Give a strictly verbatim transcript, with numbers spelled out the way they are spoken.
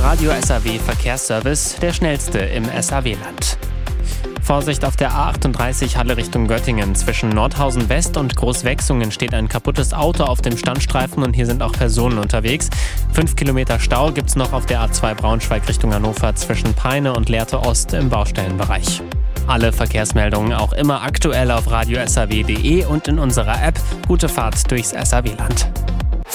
Radio S R W Verkehrsservice, der schnellste im S R W-Land. Vorsicht auf der A achtunddreißig Halle Richtung Göttingen. Zwischen Nordhausen West und Großwechsungen steht ein kaputtes Auto auf dem Standstreifen und hier sind auch Personen unterwegs. Fünf Kilometer Stau gibt's noch auf der A zwei Braunschweig Richtung Hannover zwischen Peine und Lehrte Ost im Baustellenbereich. Alle Verkehrsmeldungen auch immer aktuell auf radio s r w punkt d e und in unserer App. Gute Fahrt durchs S R W-Land.